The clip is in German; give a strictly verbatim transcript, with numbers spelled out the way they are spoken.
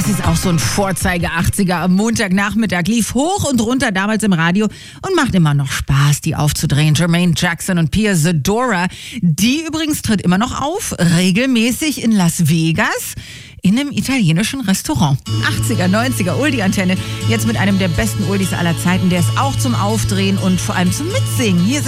Das ist auch so ein Vorzeige-achtziger am Montagnachmittag. Lief hoch und runter damals im Radio und macht immer noch Spaß, die aufzudrehen. Jermaine Jackson und Pia Zadora, die übrigens tritt immer noch auf, regelmäßig in Las Vegas, in einem italienischen Restaurant. achtziger, neunziger Oldie-Antenne, jetzt mit einem der besten Oldies aller Zeiten. Der ist auch zum Aufdrehen und vor allem zum Mitsingen. Hier